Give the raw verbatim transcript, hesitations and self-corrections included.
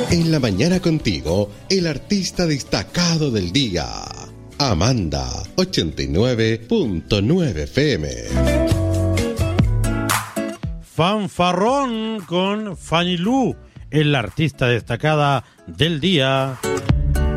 En la mañana contigo, el artista destacado del día. Amanda, ochenta y nueve punto nueve F M. Fanfarrón con Fanny Lu, el artista destacada del día.